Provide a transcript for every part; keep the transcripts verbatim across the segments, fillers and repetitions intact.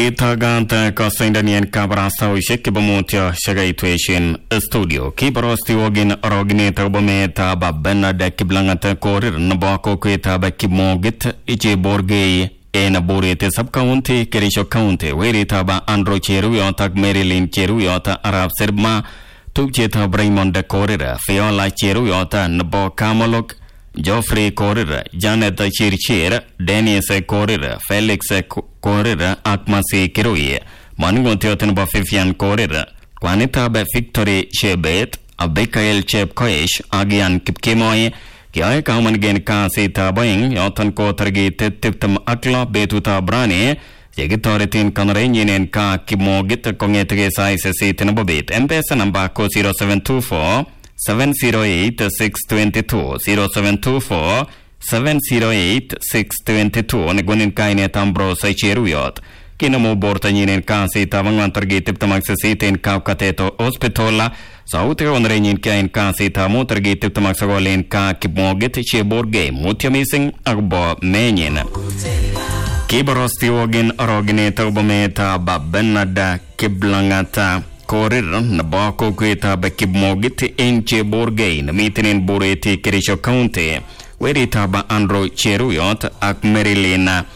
Itaganta Kosindanian Cabrasa Shekibamutio Shagaituation Studio. Kibarosti Wogin Rogineta Bometa Babena de Kiblangata Korir Nabako Queta Bakimogit Ichi Borgay in a Burete Subcounty, Kerisho County, Weritaba Andro Cheruyota, Maryland Cheruyota, Arab Serma, Tukjeta Braymond de Corrida, Fiola Cheruyota, Nabo Kamolok, Geoffrey Corrida, Janet Chirchir, Dennis Corrida, Felix Corrida, Akmasi Kirui, Maningo Teotenba Fifian Corrida, Quanita Be Victory Shebet, Abekael Chep Koish, Agian Kipkimoy, Kia Kaman Gen Kasi Tabaing, Yotan Kotargi Tiptum Akla, Betuta Brani, Yegitoritin Conrain and Ka Kimogit, Congetri Size Sitinabobit, Empesa Nambako zero seven two four. seven zero eight six two two zero seven two four seven zero eight six two two Negunin Kaine Tambro Saicheruyot Kinamo Bortanin Kasi Tavangan Targitip Tamaxit in Kaukateto Hospitola Saute on Renin Kain Kasi Tamu Targitip Tamaxagolin Ka Kipmogit Cheborgay Mutiamising Agbo Menin Kibarosti Wogin Rogineta Ubometa Babenada Kiblangata Korir Nabako Queta Bakibmogit in Cheborgay, Meeting Bureti Kerisho County, Weritaba Andro Cheruyot, Ak Marilena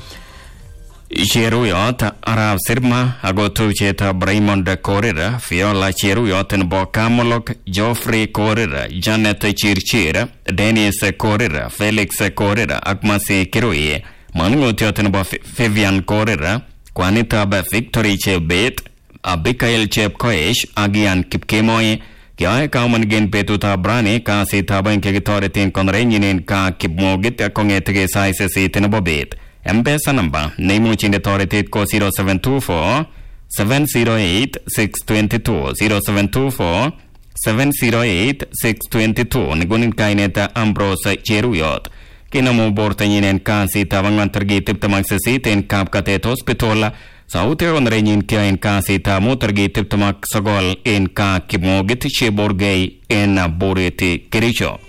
Cheruyot, Arab Sirma, Agotu Cheta Braymond Corrida, Fiola Cheruyot and Bokamolok, Geoffrey Corrida, Janet Chirchir, Dennis Corrida, Felix Corrida, Akmasi Kirui, Manuel Teotenba Fivian Corrida, Quanita Victory Chebet, Abikael Chep Koish, Agian Kipkemoy, Kia Kauman Gen Petuta Brani, Kasi Taban Kegitoritin Conrainin Ka Kipmogit, Congetri Size Sitinabobit, Embesa number, Name in the Authority Co zero seven two four seven zero eight six two two zero seven two four seven zero eight six two two Nigunin Kaineta Ambrose Cheruyot, Kinamo Bortanin Kasi Tavangan Targitip Tamaxit in Kapkatet Hospitola. Saute on Renin Kia in Kasi Tamu Targitip Tamak Sagol in Ka Kimogit Cheborgay in Bureti Kirisho.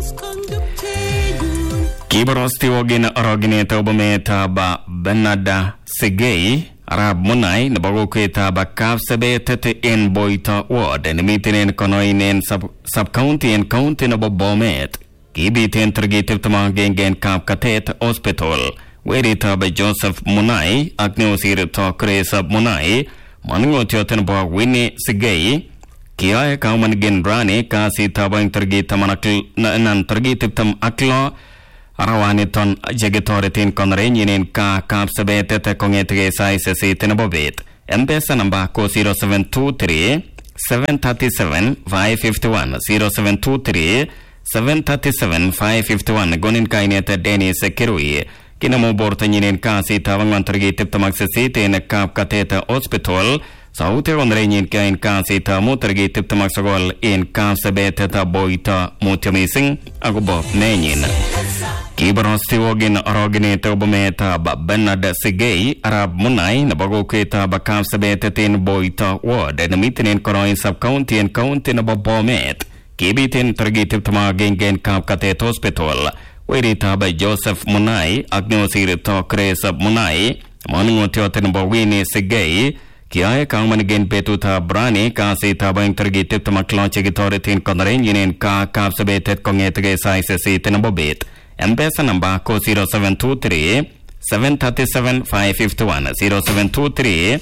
Kibarosti Wogin Rogineta Obameta Ba Benada Segay, Arab Munai, Nabagoketa Ba Kavsabet in Boita Ward, and meeting in Konoin in Sub County and County Nabobomet. Kibitin Targitip Tamak Gen Kap Katet Hospital. Werita by Joseph Munai, Agnosir to Cresa Munai, Manuo Teotenba Winnie Segay, Kia Kauman Gen Brani, Kasi Tabang Targita Manakil Nan Targitiptam Akla, Arawaniton Jagitoritin Conrainin in Ka Kapsabet Congetri Size Sitinabobit, Embesa Nambako zero seven two three seven three seven five five one zero seven two three seven three seven five five one Gonin Kaineta Dennis Kirui. Kinamo Bortanin Kasi Tavangan Targitip Tamaxit in a Kap Kateta Hospital, Saute on Renin Kain Kasi Tamu Targitip Tamaxagol in Kapsabeta Boita Mutiamising, Agobo Menin. Kibarosti Wogin Rogineta Obameta Benada Segay, Arab Munai, Nabagoketa Bakapsabeta in Boita Ward, and a meeting in Koroin Sub County and County Nabobomet. Kibitin Targitip Tamagin Kap Katet Hospital. Werita by Joseph Munai, Agnosir to Cresa Munai, Manuo Teotenba Winnie Segay, Kia Kauman Gen Petuta Brani, Kasi Tabang Targitip Tamaklanchigitoritin Conrainin in Ka Kapsabetet Congetri Size Sitinabobit, Embesa Nambako zero seven two three seven three seven five five one zero seven two three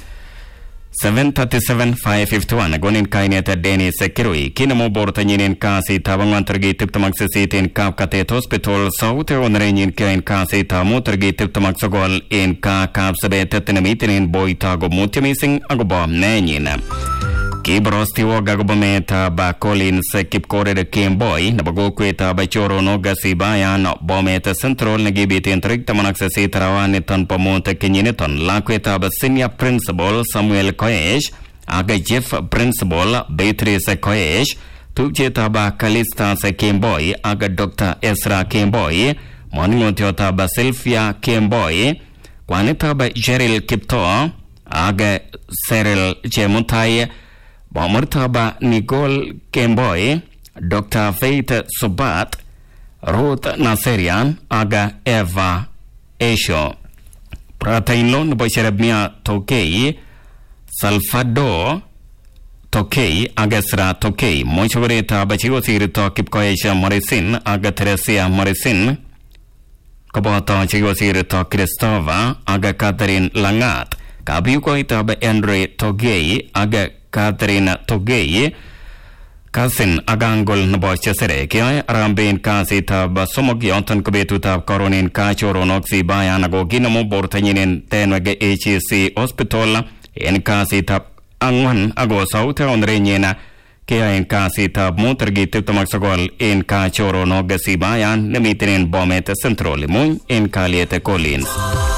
seven three seven five five one Gonin Kaineta Dennis Kirui, Kinamo Bortanin in Kasi Tavangan Targitip Tamaxit in Kapkatet Hospital, Saute on Renin Kain Kasi Tamu Targitip Tamaxagol in Ka Kapsabet in a meeting in Boitago Mutimising Agoba Nanin. Kibarosti Wogagobameta Ba Collins Kip Kore the Kim Boy, Nabagoqueta by Choro Nogasi Bayan, Bometa Central Nagibit and Trictamanaxi Tarawaniton Pomote Kenyiniton, Laqueta Senior Principal Samuel Koesh, Aga Jeff Principal Beatrice Koesh, Tukjeta Ba Kalista Kim Boy, Aga Doctor Ezra Kim Boy, Monimotiota Ba Sylvia Kim Boy, Quanita Ba Jeril Kipto, Aga Cyril Jemutai, Bomartaba Nicole Kemboy, Doctor Faith Subat, Ruth Naserian, Aga Eva Esho. Pratainlo nebo Jeremia Tokei Salvador Tokei Agesra Tokei Mochogoreta Bachigo Sirito Kipkoesha Morrison Aga Teresia Morrison Koboto Chigo Sirito Christopher Aga Catherine Langat Kabiuko Itaba Andre Togei Aga Catherine Togei Kasin Agangol nebo Chesere Kaya Arambin Kasi Tab Somok Yonton Kubetu Tab Koronin Kachoronoxi Bayan Ago Ginamo Bortanyin Tenwege H E C Hospital En Kasi Tab Angwan Ago Sauta Onrenyena Kaya En Kasi Tab Mutergi Tiptomaxagol En Kachoronoxi Bayan Nemitinin Bomet Central Mun En Kaliete Collins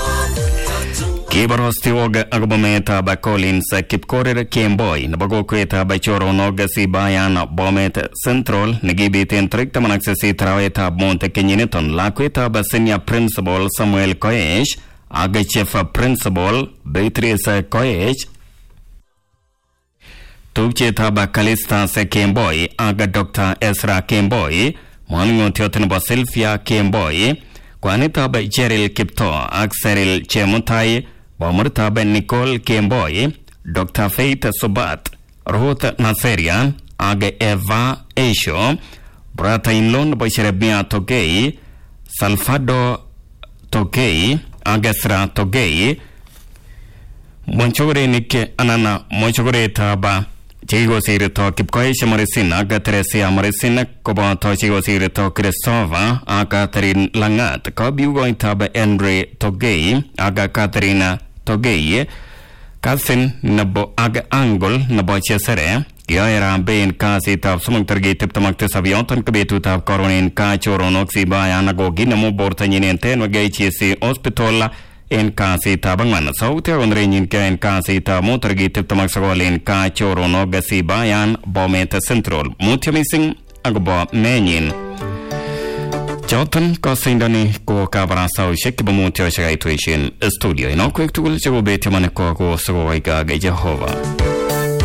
Kibarostiog Agometa by Collins Kipkorer Kimboy Nabagokweta by Choronog Sibayan Bomet Central Negibitin Trictamanaxi Traweta Monte Kenyiniton Laqueta Basinia Principal Samuel Koesh Agachef Principal Beatrice Koesh Tubcheta by Calista Se Kimboy Aga Doctor Ezra Kimboy Moningo Teotinaba Sylvia Kimboy Kwanita by Cheryl Kipto Axeril Chemutai Bomurta Ben Nicole Kimboy, Doctor Faith Subat, Ruth Naserian, Age Eva Esho, Brata in Lon by Jeremia Togei, Salvador Togei, Agesra Togei, Monchore Nike Anana, Monchore Taba, Chigo Sirito, Kipkoesha Morrison, Aga Teresia Morrison, Kobato Chigo Sirito, Christopher, Aga Catherine Langat, Kobugo Taba Andre Togei, Aga Catherine Togei, Kasin Nabo Aga Angol, Nabo Chesere, Yaira Bain Kasi Tab Sumutagi Tiptomaktis Avionton Kabetu Tab Koronin Kachoronoxi Bayanago Ginamo Bortanin and Tenwage C Hospital in Kasi Tabangan. South on Rainin Kain Kasi Tab Mutergi Tiptomaxagol in Kachoronoxi Bayan Bomet Central. Mutiamising Agbo Menin. Jotan Kosindani ko kabara sau shek bamutio shagai tuishin studio ino quick tool chago beti mane ko ko so ga ga Jehovah